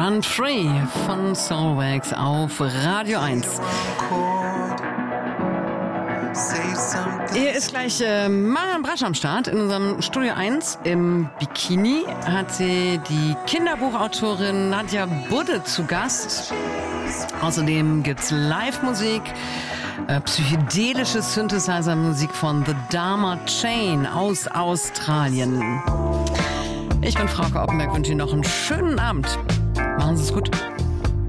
Run Free von Soulwax auf Radio 1. Hier ist gleich Marian Brasch am Start. In unserem Studio 1 im Bikini hat sie die Kinderbuchautorin Nadja Budde zu Gast. Außerdem gibt's Live-Musik, psychedelische Synthesizer-Musik von The Dharma Chain aus Australien. Ich bin Frauke Oppenberg, wünsche Ihnen noch einen schönen Abend. Machen Sie es gut.